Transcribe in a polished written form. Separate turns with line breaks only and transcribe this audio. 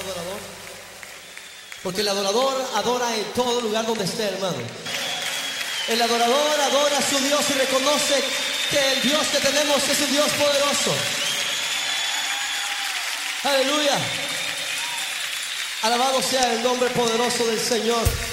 adorador? Porque el adorador adora en todo lugar donde esté, hermano. El adorador adora a su Dios y reconoce que el Dios que tenemos es un Dios poderoso. Aleluya. Alabado sea el nombre poderoso del Señor.